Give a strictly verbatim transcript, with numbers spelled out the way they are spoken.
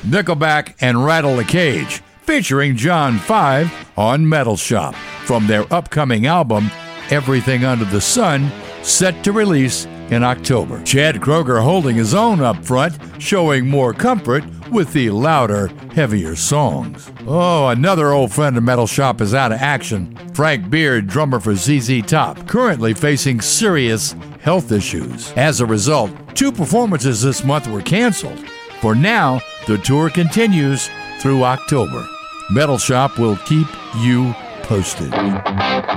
Nickelback and Rattle the Cage, featuring John five on Metal Shop, from their upcoming album, Everything Under the Sun, set to release in October. Chad Kroeger holding his own up front, showing more comfort with the louder, heavier songs. Oh, another old friend of Metal Shop is out of action. Frank Beard, drummer for Z Z Top, currently facing serious health issues. As a result, two performances this month were canceled. For now, the tour continues through October. Metal Shop will keep you posted.